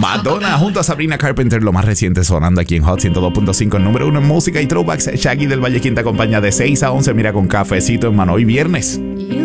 Madonna junto a Sabrina Carpenter, lo más reciente sonando aquí en Hot 102.5, número 1 en música y throwbacks. Shaggy del Valle Quinta acompaña de 6 a 11, mira, con cafecito en mano hoy viernes. You